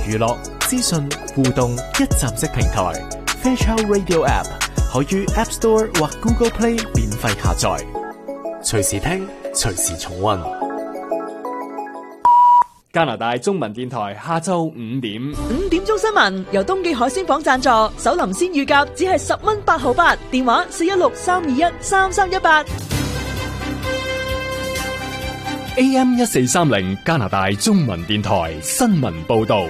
娛樂、資訊、互動一站式平台 Fairchild Radio App 可於 App Store 或 Google Play 免費下載，隨時聽，隨時重溫。加拿大中文電台下晝5點 5點鐘新聞由東記海鮮舫贊助，首林鮮乳鴿只係10蚊8毫8，電話416-321-3318。 AM 1430加拿大中文電台新聞報道。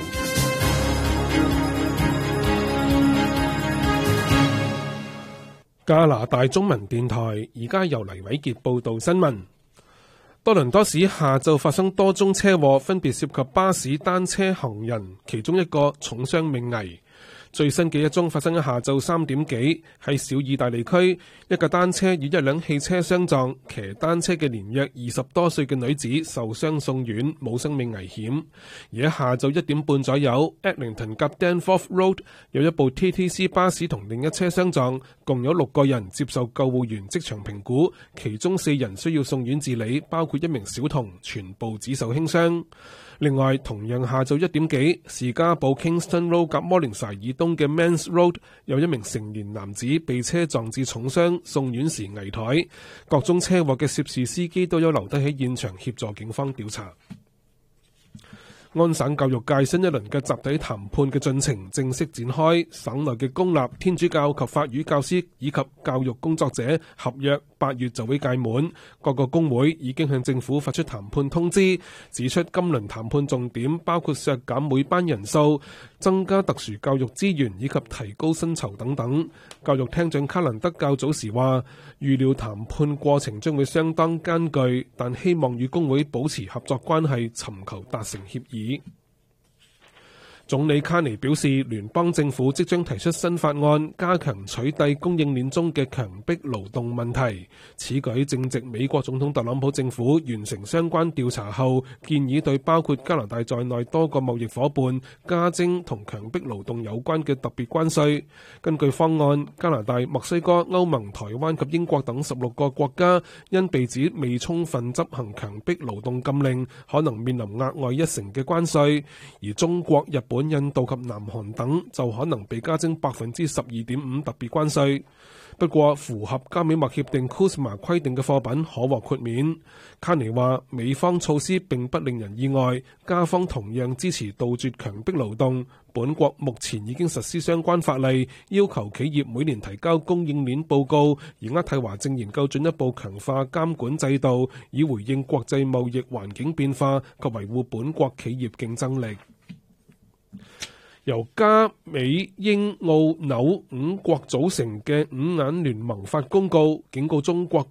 加拿大中文電台而家由黎偉傑報道新聞。多倫多市下晝發生多宗車禍，分別涉及巴士、單車、行人，其中一個重傷命危。最新嘅一宗發生喺下晝3點幾，喺小意大利區，一架單車與一輛汽車相撞，騎單車嘅年約20多歲嘅女子受傷送院，冇生命危險。而喺下晝1點半左右 ，Eglinton 及 Danforth Road 有一部 TTC 巴士同另一車相撞，共有6個人接受救護員即場評估，其中4人需要送院治理，包括一名小童，全部只受輕傷。另外，同樣下晝1點幾，士嘉堡 Kingston Road 及 Morningside 以東嘅 Mans Road 有一名成年男子被車撞至重傷，送院時危殆。各宗車禍嘅涉事司機都有留低喺現場協助警方調查。安省教育界新一輪嘅集體談判嘅進程正式展開，省內嘅公立、天主教及法語教師以及教育工作者合約8月就會屆滿，各個工會已經向政府發出談判通知，指出今輪談判重點包括削減每班人數、增加特殊教育資源以及提高薪酬等等。教育廳長卡蘭德較早時話，預料談判過程將會相當艱巨，但希望與工會保持合作關係，尋求達成協議。總理卡尼表示，聯邦政府即將提出新法案，加強取締供應鏈中嘅強迫勞動問題。此舉正值美國總統特朗普政府完成相關調查後，建議對包括加拿大在內多個貿易夥伴加徵同強迫勞動有關嘅特別關稅。根據方案，加拿大、墨西哥、歐盟、台灣及英國等16個國家因被指未充分執行強迫勞動禁令，可能面臨額外1%嘅關稅，而中國、日本、印度及南韓等就可能被加徵12.5%特別關稅。不過，符合加美墨協定 CUSMA 規定嘅貨品可獲豁免。卡尼話，美方措施並不令人意外，加方同樣支持杜絕強迫勞動。本國目前已經實施相關法例，要求企業每年提交供應鏈報告，而渥太華正研究進一步強化監管制度，以回應國際貿易環境變化及維護本國企業競爭力。由加、美、英、澳、紐5國組成嘅5眼聯盟發公告，警告中國